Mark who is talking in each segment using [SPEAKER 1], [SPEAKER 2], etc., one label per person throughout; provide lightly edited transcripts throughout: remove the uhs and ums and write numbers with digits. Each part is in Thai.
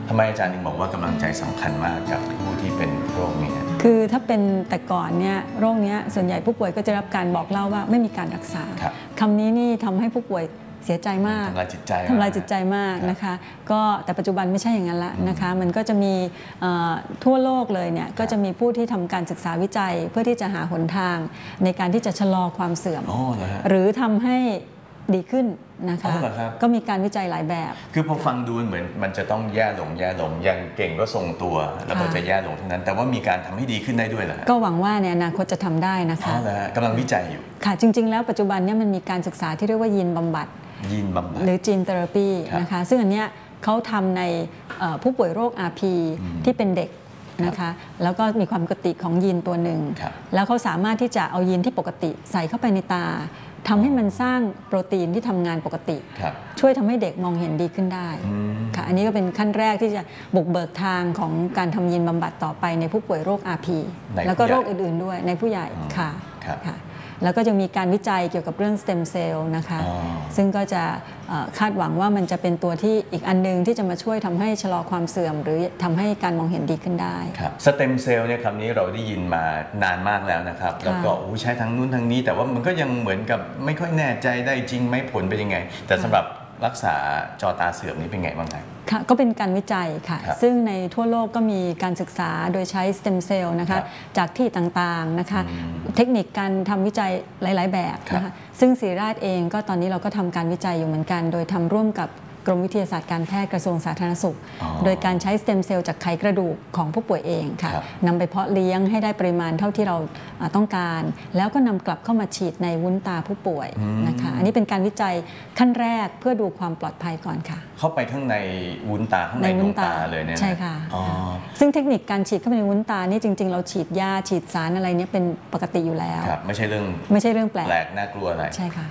[SPEAKER 1] ทำไมอาจารย์ถึงบอกว่ากำลังใจสำคัญมากกับผู้ที่เป็นโรคนี้
[SPEAKER 2] คือถ้าเป็นแต่ก่อนเนี่ยโรคนี้ส่วนใหญ่ผู้ป่วยก็จะรับการบอกเล่าว่าไม่มีการรักษาคำนี้นี่ทำให้ผู้ป่วยเสียใจมาก
[SPEAKER 1] ทำลายจิตใจ
[SPEAKER 2] มากนะคะก็แต่ปัจจุบันไม่ใช่อย่างนั้นละนะคะมันก็จะมีทั่วโลกเลยเนี่ยก็จะมีผู้ที่ทำการศึกษาวิจัยเพื่อที่จะหาหนทางในการที่จะชะลอความเสื่อมหรือทำให้ดีขึ้นนะคะก็มีการวิจัยหลายแบบ
[SPEAKER 1] คือพอฟังดูเหมือนมันจะต้องแย่ลงยังเก่งก็ทรงตัวแล้วก็จะแย่ลงเท่านั้นแต่ว่ามีการทำให้ดีขึ้นได้ด้วยเหรอ
[SPEAKER 2] ก็หวังว่าในอนาคตจะทำได้นะคะ
[SPEAKER 1] กำลังวิจัยอยู่
[SPEAKER 2] ค่ะจริงๆแล้วปัจจุบันนี้มันมีการศึกษาที่เรียกว่ายีนบำบัดหรือจีนเทอราปีนะคะซึ่งอันเนี้ยเขาทำในผู้ป่วยโรค RP ที่เป็นเด็กนะคะแล้วก็มีความปกติของยีนตัวหนึ่งแล้วเขาสามารถที่จะเอายีนที่ปกติใส่เข้าไปในตาทำให้มันสร้างโปรตีนที่ทำงานปกติช่วยทำให้เด็กมองเห็นดีขึ้นได้ค่ะอันนี้ก็เป็นขั้นแรกที่จะบุกเบิกทางของการทำยีนบำบัดต่อไปในผู้ป่วยโรค RP แล้วก็โรคอื่นๆด้วยในผู้ใหญ่ค่ะแล้วก็จะมีการวิจัยเกี่ยวกับเรื่องสเต็มเซลล์นะคะซึ่งก็จะคาดหวังว่ามันจะเป็นตัวที่อีกอันนึงที่จะมาช่วยทำให้ชะลอความเสื่อมหรือทำให้การมองเห็นดีขึ้นได้
[SPEAKER 1] สเต็มเซลล์เนี่ยคำนี้เราได้ยินมานานมากแล้วนะครับแล้วก็ใช้ทั้งนู้นทั้งนี้แต่ว่ามันก็ยังเหมือนกับไม่ค่อยแน่ใจได้จริงไหมผลเป็นยังไงแต่สำหรับรักษาจอตาเสื่อมนี้เป็นไงบ้างครับ
[SPEAKER 2] ค่ะก็เป็นการวิจัยค่ะซึ่งในทั่วโลกก็มีการศึกษาโดยใช้สเต็มเซลล์นะคะจากที่ต่างๆนะคะเทคนิคการทำวิจัยหลายๆแบบนะคะซึ่งศิริราชเองก็ตอนนี้เราก็ทำการวิจัยอยู่เหมือนกันโดยทำร่วมกับกรมวิทยาศาสตร์การแพทย์กระทรวงสาธารณสุขโดยการใช้สเต็มเซลล์จากไขกระดูกของผู้ป่วยเองค่ะนำไปเพาะเลี้ยงให้ได้ปริมาณเท่าที่เราต้องการแล้วก็นำกลับเข้ามาฉีดในวุ้นตาผู้ป่วยนะคะอันนี้เป็นการวิจัยขั้นแรกเพื่อดูความปลอดภัยก่อนค่ะ
[SPEAKER 1] เข้าไปข้างในวุ้นตาข้างในดวงตาเลยเนี่ย
[SPEAKER 2] ใช่ค่ะซึ่งเทคนิคการฉีดเข้าไปในวุ้นตานี่จริงๆเราฉีดยาฉีดสารอะไรเนี่ยเป็นปกติอยู่แล้ว
[SPEAKER 1] ไม่ใช่เ
[SPEAKER 2] รื่องแปลก
[SPEAKER 1] น่ากลัวอะไร
[SPEAKER 2] ใช่ค่ะ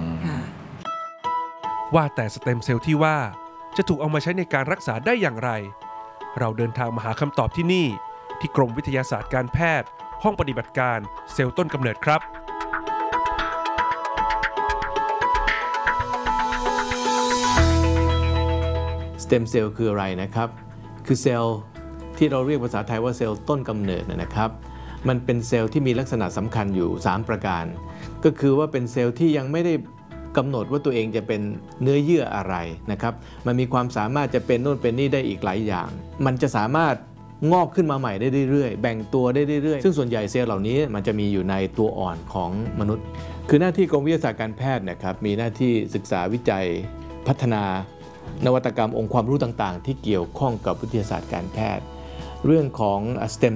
[SPEAKER 3] ว่าแต่สเต็มเซลล์ที่ว่าจะถูกเอามาใช้ในการรักษาได้อย่างไรเราเดินทางมาหาคำตอบที่นี่ที่กรมวิทยาศาสตร์การแพทย์ห้องปฏิบัติการเซลล์ต้นกำเนิดครับ
[SPEAKER 4] สเต็มเซลล์คืออะไรนะครับคือเซลล์ที่เราเรียกภาษาไทยว่าเซลล์ต้นกำเนิดนะครับมันเป็นเซลล์ที่มีลักษณะสำคัญอยู่3ประการก็คือว่าเป็นเซลล์ที่ยังไม่ได้กำหนดว่าตัวเองจะเป็นเนื้อเยื่ออะไรนะครับมันมีความสามารถจะเป็นโน่นเป็นนี่ได้อีกหลายอย่างมันจะสามารถงอกขึ้นมาใหม่ได้เรื่อยๆแบ่งตัวได้เรื่อยๆซึ่งส่วนใหญ่เซลล์เหล่านี้มันจะมีอยู่ในตัวอ่อนของมนุษย์คือหน้าที่กรมวิทยาศาสตร์การแพทย์นะครับมีหน้าที่ศึกษาวิจัยพัฒนานวัตกรรมองค์ความรู้ต่างๆที่เกี่ยวข้องกับวิทยาศาสตร์การแพทย์เรื่องของสเต็ม